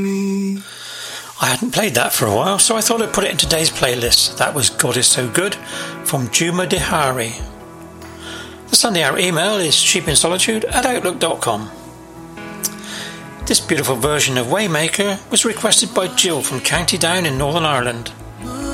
I hadn't played that for a while, so I thought I'd put it in today's playlist. That was God Is So Good from Juma Dihari. The Sunday Hour email is sheepinsolitude@outlook.com. This beautiful version of Waymaker was requested by Jill from County Down in Northern Ireland.